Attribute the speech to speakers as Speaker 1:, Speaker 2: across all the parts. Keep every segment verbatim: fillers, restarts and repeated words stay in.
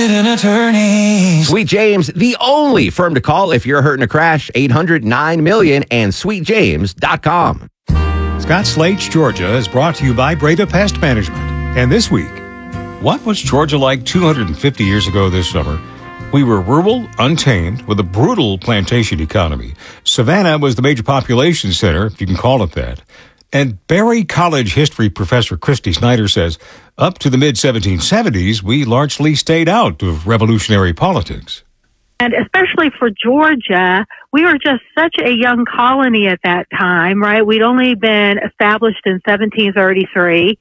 Speaker 1: Attorneys. Sweet James, the only firm to call if you're hurt in a crash. eight hundred nine million and sweet james dot com.
Speaker 2: Scott Slate's Georgia is brought to you by Breda Pest Management. And this week, what was Georgia like two hundred fifty years ago this summer? We were rural, untamed, with a brutal plantation economy. Savannah was the major population center, if you can call it that. And Berry College history professor Christy Snyder says, up to the mid seventeen seventies, we largely stayed out of revolutionary politics.
Speaker 3: And especially for Georgia, we were just such a young colony at that time, right? We'd only been established in seventeen thirty-three.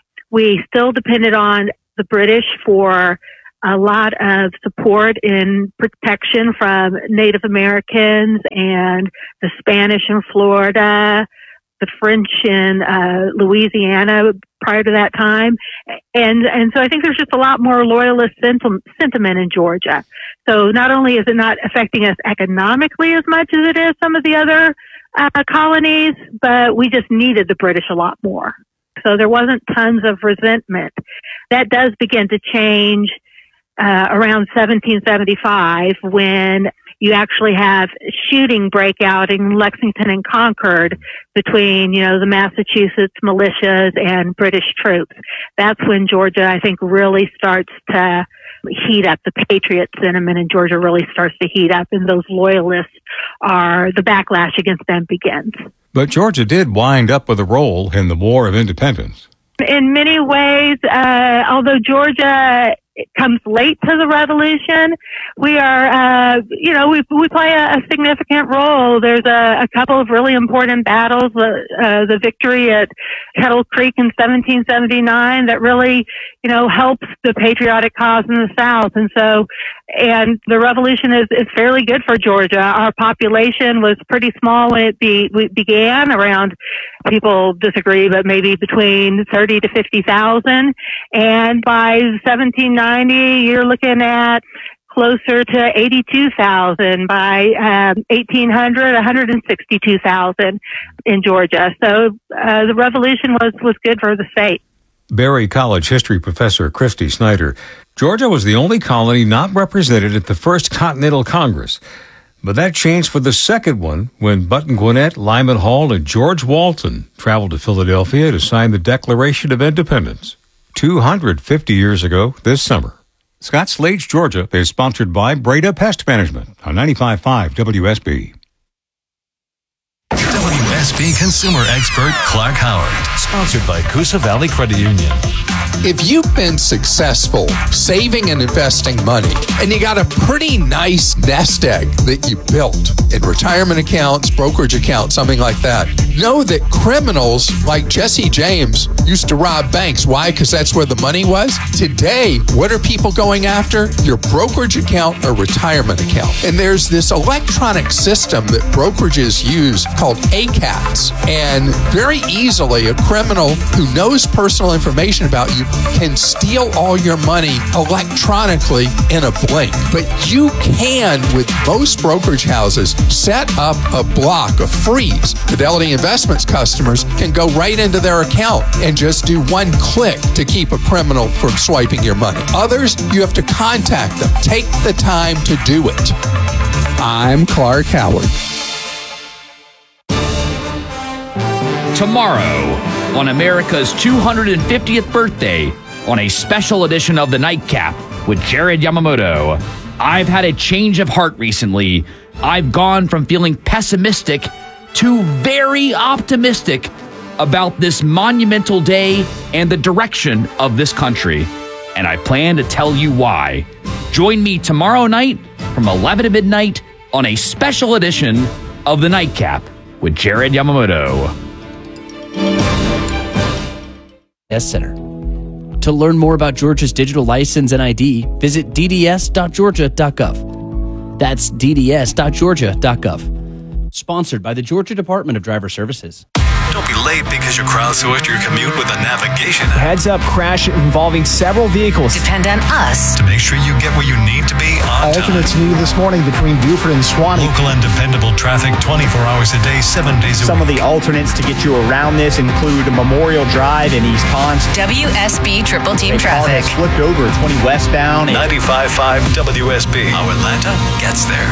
Speaker 3: We still depended on the British for a lot of support in protection from Native Americans and the Spanish in Florida, the French in uh, Louisiana prior to that time. And and so I think there's just a lot more loyalist senti- sentiment in Georgia. So not only is it not affecting us economically as much as it is some of the other uh, colonies, but we just needed the British a lot more. So there wasn't tons of resentment. That does begin to change uh, around seventeen seventy-five when you actually have shooting breakout in Lexington and Concord between, you know, the Massachusetts militias and British troops. That's when Georgia, I think, really starts to heat up. The patriot sentiment in Georgia really starts to heat up, and those loyalists are, the backlash against them begins.
Speaker 2: But Georgia did wind up with a role in the War of Independence.
Speaker 3: In many ways, uh, although Georgia comes late to the revolution, we are, uh, you know, we we play a, a significant role. There's a, a couple of really important battles, uh, uh, the victory at Kettle Creek in seventeen seventy-nine that really, you know, helps the patriotic cause in the South. And so, and the revolution is, is fairly good for Georgia. Our population was pretty small when it be, we began, around, people disagree, but maybe between thirty to fifty thousand. And by seventeen ninety, you're looking at closer to eighty-two thousand. By um, eighteen hundred, one hundred sixty-two thousand in Georgia. So uh, the revolution was, was good for the state.
Speaker 2: Berry College history professor Christy Snyder. Georgia was the only colony not represented at the first Continental Congress. But that changed for the second one when Button Gwinnett, Lyman Hall, and George Walton traveled to Philadelphia to sign the Declaration of Independence two hundred fifty years ago this summer. Scott Slate's Georgia is sponsored by Breda Pest Management on ninety-five point five W S B.
Speaker 4: W S B consumer expert Clark Howard, sponsored by Coosa Valley Credit Union.
Speaker 5: If you've been successful saving and investing money, and you got a pretty nice nest egg that you built in retirement accounts, brokerage accounts, something like that, know that criminals like Jesse James used to rob banks. Why? Because that's where the money was. Today, what are people going after? Your brokerage account or retirement account. And there's this electronic system that brokerages use called A CATS. And very easily, a criminal who knows personal information about you can steal all your money electronically in a blink. But you can, with most brokerage houses, set up a block, a freeze. Fidelity Investments customers can go right into their account and just do one click to keep a criminal from swiping your money. Others, you have to contact them. Take the time to do it. I'm Clark Howard.
Speaker 6: Tomorrow, on America's two hundred fiftieth birthday, on a special edition of The Nightcap with Jared Yamamoto. I've had a change of heart recently. I've gone from feeling pessimistic to very optimistic about this monumental day and the direction of this country. And I plan to tell you why. Join me tomorrow night from eleven to midnight on a special edition of The Nightcap with Jared Yamamoto.
Speaker 7: S Center. To learn more about Georgia's digital license and I D, visit d d s dot georgia dot gov. That's d d s dot georgia dot gov. Sponsored by the Georgia Department of Driver Services.
Speaker 4: Don't be late because you crowdsourced your commute with a navigation app.
Speaker 8: Heads up crash involving several vehicles.
Speaker 9: Depend on us
Speaker 4: to make sure you get where you need to be on
Speaker 8: alternates new this morning between Buford and Suwanee.
Speaker 4: Local and dependable traffic twenty-four hours a day, seven days a
Speaker 9: Some
Speaker 4: week.
Speaker 9: of the alternates to get you around this include Memorial Drive in East Ponce.
Speaker 10: W S B Triple Team
Speaker 9: A car
Speaker 10: Traffic.
Speaker 9: has flipped over twenty westbound.
Speaker 4: ninety-five point five W S B. How Atlanta gets there.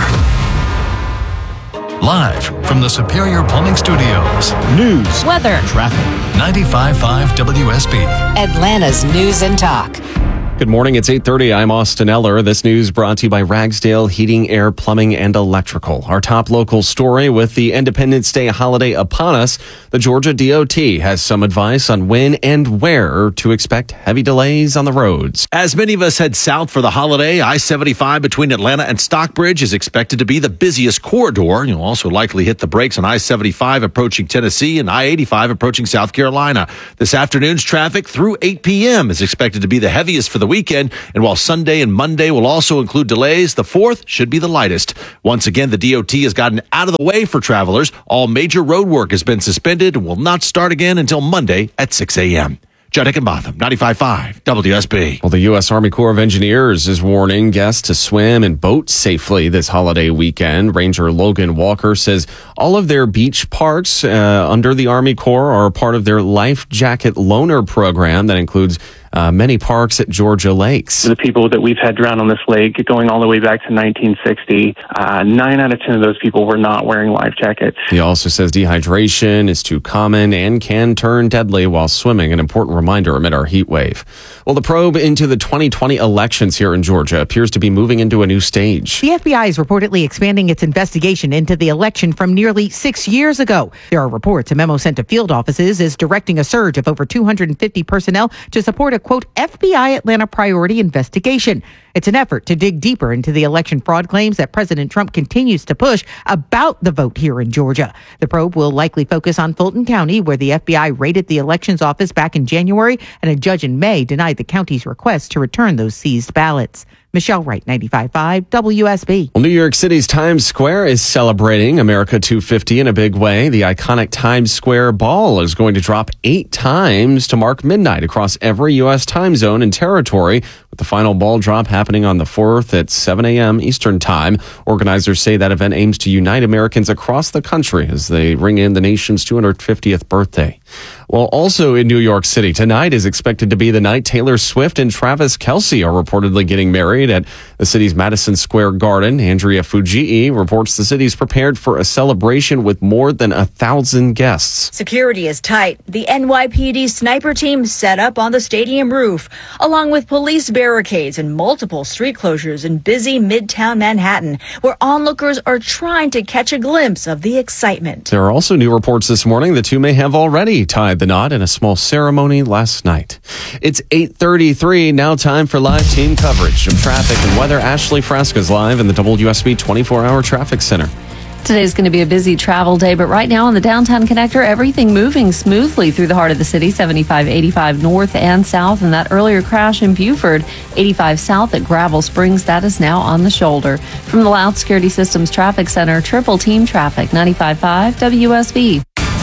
Speaker 4: Live from the Superior Plumbing Studios.
Speaker 8: News,
Speaker 10: Weather.
Speaker 8: traffic.
Speaker 4: ninety-five point five W S B.
Speaker 10: Atlanta's News and Talk.
Speaker 1: Good morning. It's eight thirty. I'm Austin Eller. This news brought to you by Ragsdale Heating, Air, Plumbing, and Electrical. Our top local story with the Independence Day holiday upon us. The Georgia D O T has some advice on when and where to expect heavy delays on the roads.
Speaker 11: As many of us head south for the holiday, I seventy-five between Atlanta and Stockbridge is expected to be the busiest corridor. You'll also likely hit the brakes on I seventy-five approaching Tennessee and I eighty-five approaching South Carolina. This afternoon's traffic through eight p.m. is expected to be the heaviest for the weekend, and while Sunday and Monday will also include delays, the fourth should be the lightest. Once again, the D O T has gotten out of the way for travelers. All major road work has been suspended and will not start again until Monday at six a.m. Judd Hickenbotham, ninety-five point five W S B.
Speaker 1: Well, the U S Army Corps of Engineers is warning guests to swim and boat safely this holiday weekend. Ranger Logan Walker says all of their beach parks uh, under the Army Corps are part of their Life Jacket Loaner program that includes uh, many parks at Georgia lakes.
Speaker 12: The people that we've had drown on this lake going all the way back to nineteen sixty, uh, nine out of ten of those people were not wearing life jackets.
Speaker 1: He also says dehydration is too common and can turn deadly while swimming, an important reminder amid our heat wave. Well, the probe into the twenty twenty elections here in Georgia appears to be moving into a new stage.
Speaker 13: The F B I is reportedly expanding its investigation into the election from nearly six years ago. There are reports a memo sent to field offices is directing a surge of over two hundred fifty personnel to support a, quote, F B I Atlanta priority investigation. It's an effort to dig deeper into the election fraud claims that President Trump continues to push about the vote here in Georgia. The probe will likely focus on Fulton County, where the F B I raided the elections office back in January, and a judge in May denied the county's request to return those seized ballots. Michelle Wright, ninety-five point five W S B.
Speaker 1: Well, New York City's Times Square is celebrating America two fifty in a big way. The iconic Times Square ball is going to drop eight times to mark midnight across every U S time zone and territory, with the final ball drop happening on the fourth at seven a.m. Eastern Time. Organizers say that event aims to unite Americans across the country as they ring in the nation's two hundred fiftieth birthday. Well, also in New York City, tonight is expected to be the night Taylor Swift and Travis Kelce are reportedly getting married at the city's Madison Square Garden. Andrea Fujii reports the city's prepared for a celebration with more than a thousand guests.
Speaker 14: Security is tight. The N Y P D sniper team set up on the stadium roof, along with police barricades and multiple street closures in busy Midtown Manhattan, where onlookers are trying to catch a glimpse of the excitement.
Speaker 1: There are also new reports this morning the two may have already tied the knot in a small ceremony last night. It's eight thirty-three. Now time for live team coverage of traffic and weather. Ashley Frasca's live in the W S B twenty-four hour traffic center.
Speaker 15: Today's going to be a busy travel day, but right now on the downtown connector, everything moving smoothly through the heart of the city, seventy-five, eighty-five north and south. And that earlier crash in Buford, eighty-five south at Gravel Springs, that is now on the shoulder. From the Loud Security Systems Traffic Center, Triple Team Traffic, ninety-five point five W S B.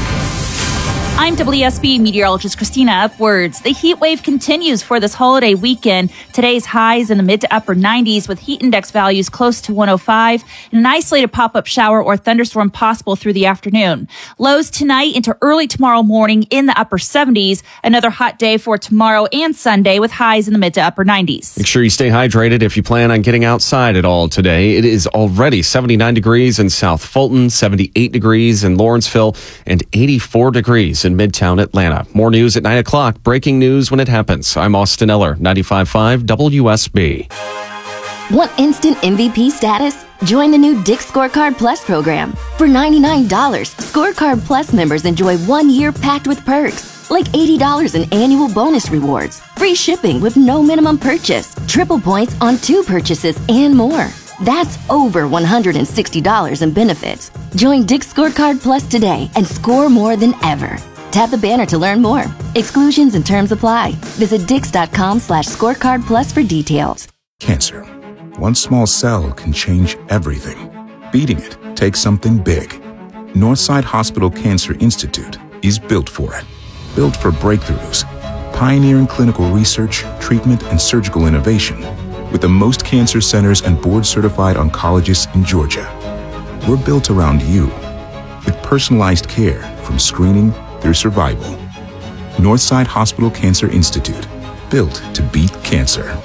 Speaker 16: I'm W S B meteorologist Christina Upwards. The heat wave continues for this holiday weekend. Today's highs in the mid to upper nineties with heat index values close to one oh five and an isolated pop-up shower or thunderstorm possible through the afternoon. Lows tonight into early tomorrow morning in the upper seventies. Another hot day for tomorrow and Sunday with highs in the mid to upper nineties.
Speaker 1: Make sure you stay hydrated if you plan on getting outside at all today. It is already seventy-nine degrees in South Fulton, seventy-eight degrees in Lawrenceville, and eighty-four degrees in Midtown Atlanta. More news at nine o'clock. Breaking news when it happens. I'm Austin Eller, ninety-five point five W S B.
Speaker 17: Want instant M V P status? Join the new Dick's Scorecard Plus program. For ninety-nine dollars, Scorecard Plus members enjoy one year packed with perks, like eighty dollars in annual bonus rewards, free shipping with no minimum purchase, triple points on two purchases, and more. That's over one hundred sixty dollars in benefits. Join Dick's Scorecard Plus today and score more than ever. Tap the banner to learn more. Exclusions and terms apply. Visit dix.com slash scorecard plus for details.
Speaker 18: Cancer. One small cell can change everything. Beating it takes something big. Northside Hospital Cancer Institute is built for it. Built for breakthroughs, pioneering clinical research, treatment, and surgical innovation. with the most cancer centers and board-certified oncologists in Georgia. We're built around you, with personalized care from screening through survival. Northside Hospital Cancer Institute, built to beat cancer.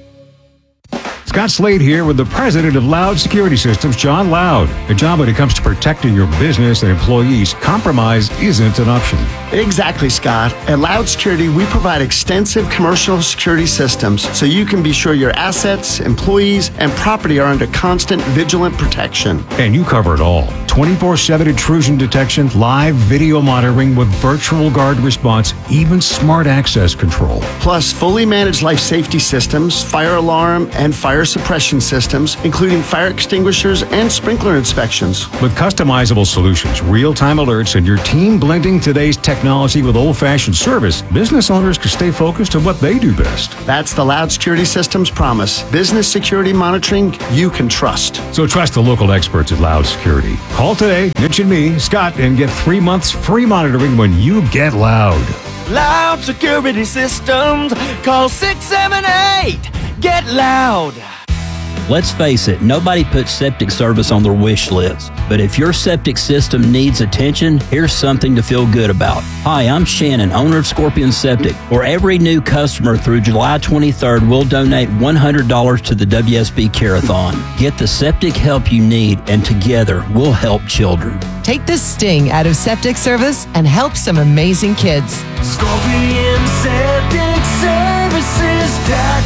Speaker 2: Scott Slade here with the president of Loud Security Systems, John Loud. And John, when it comes to protecting your business and employees, compromise isn't an option.
Speaker 19: Exactly, Scott. At Loud Security, we provide extensive commercial security systems so you can be sure your assets, employees, and property are under constant vigilant protection.
Speaker 2: And you cover it all. twenty-four seven intrusion detection, live video monitoring with virtual guard response, even smart access control.
Speaker 19: Plus, fully managed life safety systems, fire alarm, and fire suppression systems, including fire extinguishers and sprinkler inspections.
Speaker 2: With customizable solutions, real-time alerts, and your team blending today's technology with old-fashioned service, business owners can stay focused on what they do best.
Speaker 19: That's the Loud Security Systems promise. Business security monitoring you can trust.
Speaker 2: So trust the local experts at Loud Security. Call today, mention me, Scott, and get three months free monitoring when you get Loud.
Speaker 20: Loud Security Systems. Call six seven eight. Get Loud.
Speaker 21: Let's face it, nobody puts septic service on their wish list. But if your septic system needs attention, here's something to feel good about. Hi, I'm Shannon, owner of Scorpion Septic. For every new customer through July twenty-third, we'll donate one hundred dollars to the W S B Care-a-thon. Get the septic help you need, and together we'll help children.
Speaker 22: Take the sting out of septic service and help some amazing kids.
Speaker 20: Scorpion Septic Services dot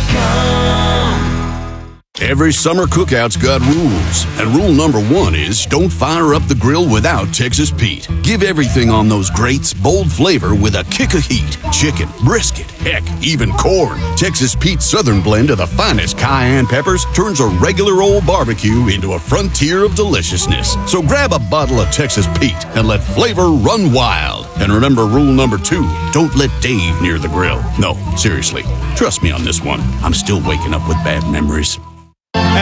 Speaker 20: com.
Speaker 23: Every summer cookout's got rules, and rule number one is don't fire up the grill without Texas Pete. Give everything on those grates bold flavor with a kick of heat. Chicken, brisket, heck, even corn. Texas Pete's Southern blend of the finest cayenne peppers turns a regular old barbecue into a frontier of deliciousness. So grab a bottle of Texas Pete and let flavor run wild. And remember rule number two, don't let Dave near the grill. No, seriously, trust me on this one. I'm still waking up with bad memories.